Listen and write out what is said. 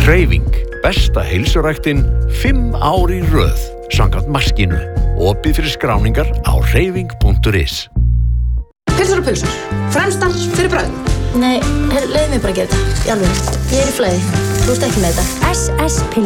Hreyfing, besta heilsuræktin 5 ár í röð, samkvæmt Maskínu. Opið fyrir skráningar á hreyfing.is. Pylsur og pulsur, fremstar fyrir bragð. Nei, leið mér bara að gera þetta, í alveg. Ég í flæði, þú ert ekki með þetta. SS Pils.